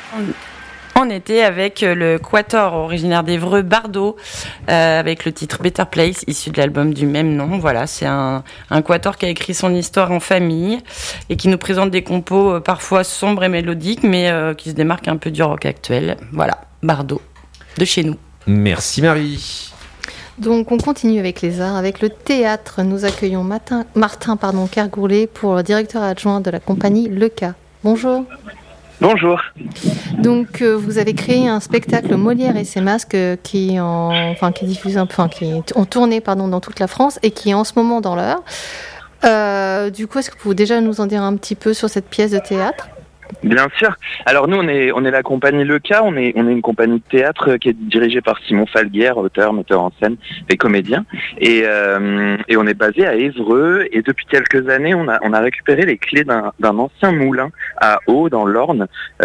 On était avec le quatuor originaire d'Évreux, Bardot, avec le titre Better Place, issu de l'album du même nom. Voilà, c'est un quatuor qui a écrit son histoire en famille et qui nous présente des compos parfois sombres et mélodiques, mais qui se démarquent un peu du rock actuel. Voilà, Bardot, de chez nous. Merci Marie. Donc on continue avec les arts, avec le théâtre. Nous accueillons Martin Kergoulet pour le directeur adjoint de la compagnie Leca. Bonjour. Bonjour. Donc vous avez créé un spectacle Molière et ses masques qui est en tournée dans toute la France et qui est en ce moment dans l'heure. Du coup, est-ce que vous pouvez déjà nous en dire un petit peu sur cette pièce de théâtre ? Bien sûr. Alors nous, on est la compagnie Leca, on est une compagnie de théâtre qui est dirigée par Simon Falguière, auteur, metteur en scène et comédien. Et on est basé à Évreux. Et depuis quelques années, on a récupéré les clés d'un ancien moulin à Eau, dans l'Orne,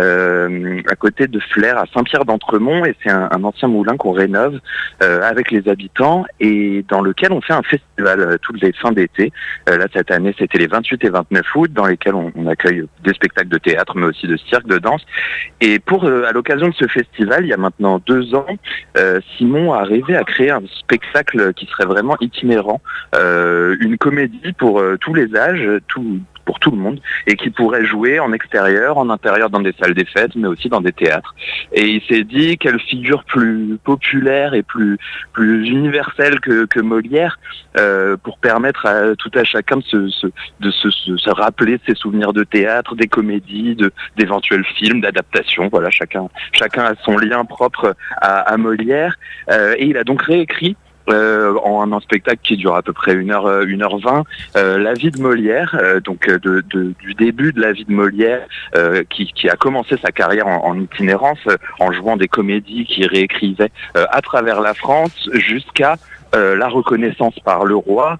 à côté de Flers, à Saint-Pierre-d'Entremont. Et c'est un ancien moulin qu'on rénove avec les habitants et dans lequel on fait un festival toutes les fins d'été. Là, cette année, c'était les 28 et 29 août, dans lesquels on accueille des spectacles de théâtre, mais aussi de cirque, de danse. Et à l'occasion de ce festival, il y a maintenant 2 ans, Simon a rêvé à créer un spectacle qui serait vraiment itinérant, une comédie pour tous les âges, pour tout le monde, et qui pourrait jouer en extérieur, en intérieur dans des salles des fêtes, mais aussi dans des théâtres. Et il s'est dit quelle figure plus populaire et plus universelle que Molière, pour permettre à tout à chacun de se rappeler de ses souvenirs de théâtre, des comédies, d'éventuels films, d'adaptations. Voilà, chacun a son lien propre à Molière. Et il a donc réécrit en un spectacle qui dure à peu près 1h20, la vie de Molière, du début de la vie de Molière, qui a commencé sa carrière en itinérance, en jouant des comédies qu'il réécrivait à travers la France, jusqu'à la reconnaissance par le roi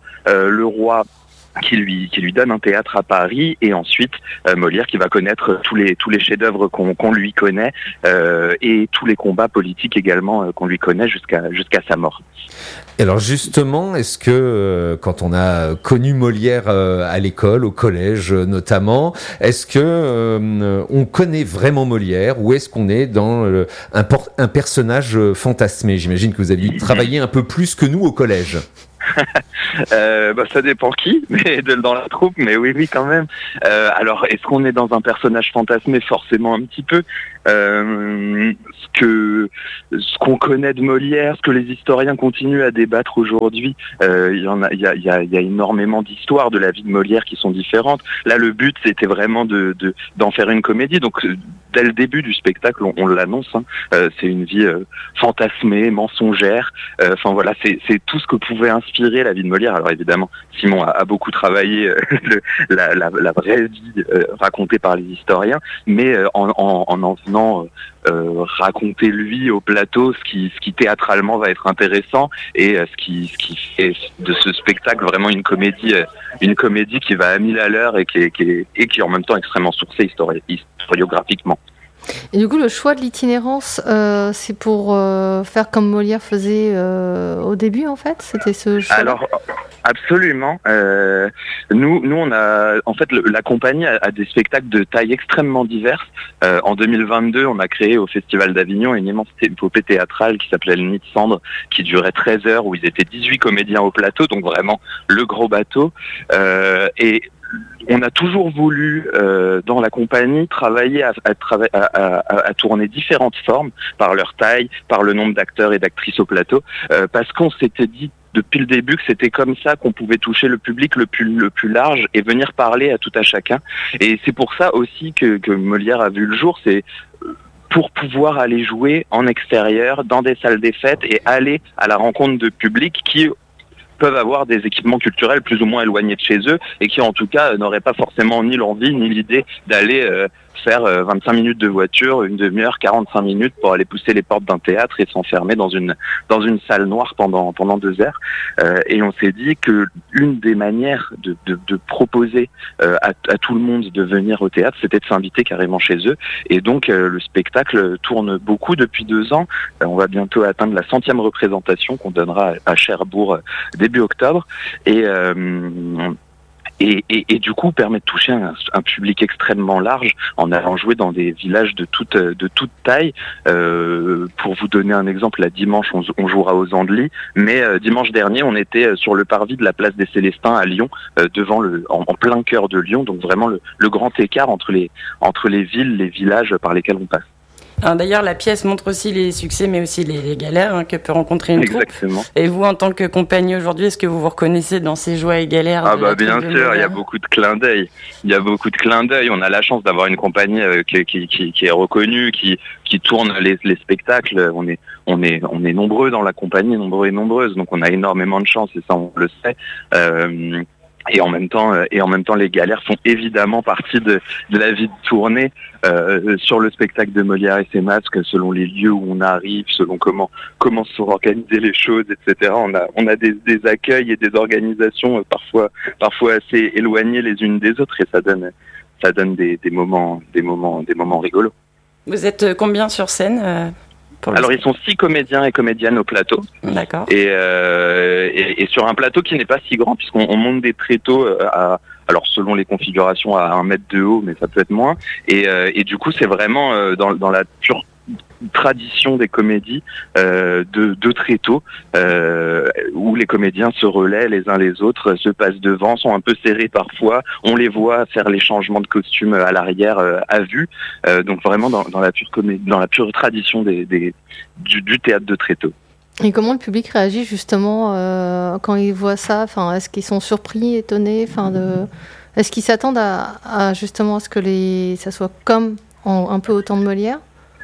qui lui donne un théâtre à Paris, et ensuite Molière qui va connaître tous les chefs-d'œuvre qu'on lui connaît, et tous les combats politiques également qu'on lui connaît jusqu'à sa mort. Alors justement, est-ce que quand on a connu Molière à l'école, au collège notamment, est-ce que on connaît vraiment Molière, ou est-ce qu'on est dans un personnage fantasmé ? J'imagine que vous avez dû travailler un peu plus que nous au collège. Ça dépend qui, mais dans la troupe, mais oui quand même. Alors, est-ce qu'on est dans un personnage fantasmé ? Forcément un petit peu. Ce qu'on connaît de Molière, ce que les historiens continuent à débattre aujourd'hui, il y a énormément d'histoires de la vie de Molière qui sont différentes. Là, le but, c'était vraiment d'en faire une comédie. Donc, dès le début du spectacle, on l'annonce. C'est une vie fantasmée, mensongère. Enfin voilà, c'est tout ce que pouvait inspirer la vie de Molière. Alors évidemment, Simon a beaucoup travaillé la vraie vie racontée par les historiens, mais en venant raconter lui au plateau ce qui théâtralement va être intéressant, et ce qui fait de ce spectacle vraiment une comédie qui va à 1000 à l'heure et qui est en même temps extrêmement sourcée historiographiquement. Et du coup, le choix de l'itinérance, c'est pour faire comme Molière faisait au début, en fait ? C'était ce choix ? Alors, absolument. Nous, on a, en fait, la compagnie a des spectacles de taille extrêmement diverses. En 2022, on a créé au Festival d'Avignon une immense épopée théâtrale qui s'appelait Le Nid de Cendre, qui durait 13 heures, où ils étaient 18 comédiens au plateau, donc vraiment le gros bateau. Et on a toujours voulu, dans la compagnie, travailler à tourner différentes formes, par leur taille, par le nombre d'acteurs et d'actrices au plateau, parce qu'on s'était dit depuis le début que c'était comme ça qu'on pouvait toucher le public le plus large et venir parler à tout à chacun. Et c'est pour ça aussi que Molière a vu le jour, c'est pour pouvoir aller jouer en extérieur, dans des salles des fêtes, et aller à la rencontre de publics qui peuvent avoir des équipements culturels plus ou moins éloignés de chez eux, et qui en tout cas n'auraient pas forcément ni l'envie ni l'idée d'aller faire 25 minutes de voiture, une demi-heure, 45 minutes pour aller pousser les portes d'un théâtre et s'enfermer dans une salle noire pendant 2 heures. Et on s'est dit que l'une des manières de proposer à tout le monde de venir au théâtre, c'était de s'inviter carrément chez eux. Et donc le spectacle tourne beaucoup depuis 2 ans. On va bientôt atteindre la 100e représentation qu'on donnera à Cherbourg début octobre. et du coup permet de toucher un public extrêmement large en allant jouer dans des villages de toute taille. Pour vous donner un exemple, là dimanche on jouera aux Andelys, mais dimanche dernier on était sur le parvis de la place des Célestins à Lyon, devant en plein cœur de Lyon, donc vraiment le grand écart entre les villes, les villages par lesquels on passe. Alors d'ailleurs, la pièce montre aussi les succès, mais aussi les galères que peut rencontrer une Exactement. troupe. Et vous, en tant que compagnie aujourd'hui, est-ce que vous vous reconnaissez dans ces joies et galères? Bien sûr, il y a beaucoup de clins d'œil. On a la chance d'avoir une compagnie qui est reconnue, qui tourne les spectacles. On est nombreux dans la compagnie, nombreux et nombreuses, donc on a énormément de chance et ça on le sait. Et en même temps, les galères font évidemment partie de la vie de tournée. Sur le spectacle de Molière et ses masques, selon les lieux où on arrive, selon comment sont organisées les choses, etc. On a des accueils et des organisations parfois assez éloignées les unes des autres, et ça donne des moments rigolos. Vous êtes combien sur scène Alors ils sont 6 comédiens et comédiennes au plateau. D'accord. Et sur un plateau qui n'est pas si grand, puisqu'on monte des tréteaux alors selon les configurations à 1 mètre de haut, mais ça peut être moins. Et du coup c'est vraiment dans la pure tradition des comédies de tréteaux, où les comédiens se relaient les uns les autres, se passent devant, sont un peu serrés parfois, on les voit faire les changements de costume à l'arrière à vue, donc vraiment dans la pure tradition du théâtre de tréteaux. Et comment le public réagit justement quand il voit ça? Est-ce qu'ils sont surpris, étonnés? Est-ce qu'ils s'attendent à justement à ce que ça soit comme un peu au temps de Molière?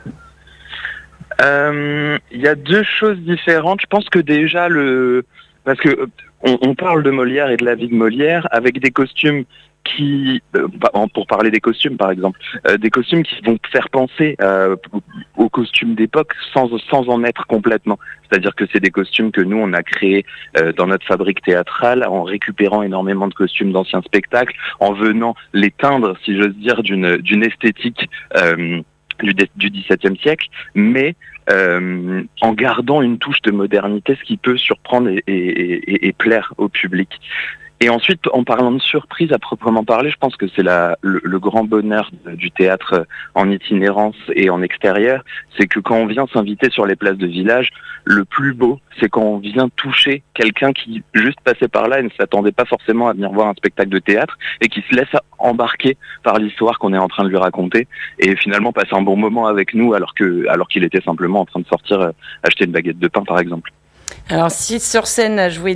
Il y a 2 choses différentes. Je pense que déjà parce que on parle de Molière et de la vie de Molière avec des costumes pour parler des costumes par exemple, des costumes qui vont faire penser aux costumes d'époque sans en être complètement. C'est-à-dire que c'est des costumes que nous on a créés dans notre fabrique théâtrale en récupérant énormément de costumes d'anciens spectacles, en venant les teindre, si j'ose dire, d'une esthétique du XVIIe siècle, mais en gardant une touche de modernité, ce qui peut surprendre et plaire au public. Et ensuite, en parlant de surprise à proprement parler, je pense que c'est le grand bonheur du théâtre en itinérance et en extérieur, c'est que quand on vient s'inviter sur les places de village, le plus beau, c'est quand on vient toucher quelqu'un qui juste passait par là et ne s'attendait pas forcément à venir voir un spectacle de théâtre et qui se laisse embarquer par l'histoire qu'on est en train de lui raconter et finalement passer un bon moment avec nous alors qu'il était simplement en train de sortir acheter une baguette de pain par exemple. Alors si sur scène à jouer